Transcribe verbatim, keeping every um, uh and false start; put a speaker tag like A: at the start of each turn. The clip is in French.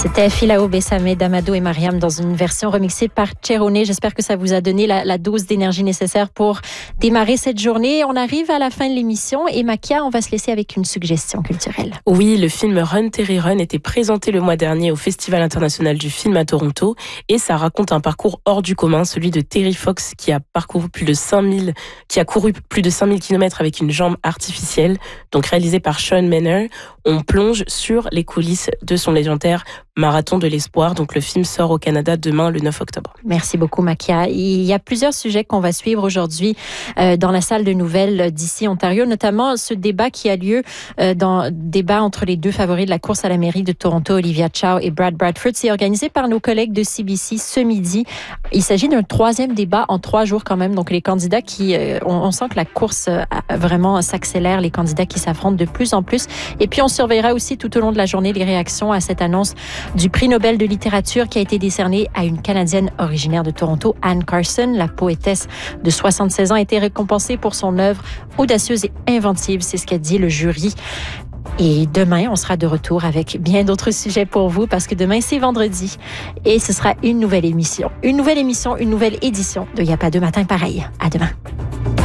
A: C'était Filao Bessamé, Damado et Mariam dans une version remixée par Cheroné. J'espère que ça vous a donné la, la dose d'énergie nécessaire pour démarrer cette journée. On arrive à la fin de l'émission et Makia, on va se laisser avec une suggestion culturelle.
B: Oui, le film Run Terry Run était présenté le mois dernier au Festival international du film à Toronto et ça raconte un parcours hors du commun, celui de Terry Fox qui a parcouru plus de cinq mille, qui a couru plus de cinq mille kilomètres avec une jambe artificielle, donc réalisé par Sean Manner. On plonge sur les coulisses de son légendaire Marathon de l'espoir. Donc le film sort au Canada demain, le neuf octobre.
A: Merci beaucoup, Makia. Il y a plusieurs sujets qu'on va suivre aujourd'hui euh, dans la salle de nouvelles d'ici Ontario, notamment ce débat qui a lieu euh, dans débat entre les deux favoris de la course à la mairie de Toronto, Olivia Chow et Brad Bradford. C'est organisé par nos collègues de C B C ce midi. Il s'agit d'un troisième débat en trois jours quand même. Donc les candidats qui, euh, on, on sent que la course euh, vraiment s'accélère, les candidats qui s'affrontent de plus en plus. Et puis on surveillera aussi tout au long de la journée les réactions à cette annonce du prix Nobel de littérature qui a été décerné à une Canadienne originaire de Toronto, Anne Carson. La poétesse de soixante-seize ans a été récompensée pour son œuvre audacieuse et inventive. C'est ce qu'a dit le jury. Et demain, on sera de retour avec bien d'autres sujets pour vous parce que demain, c'est vendredi et ce sera une nouvelle émission. Une nouvelle émission, une nouvelle édition de Y a pas deux matins pareil. À demain.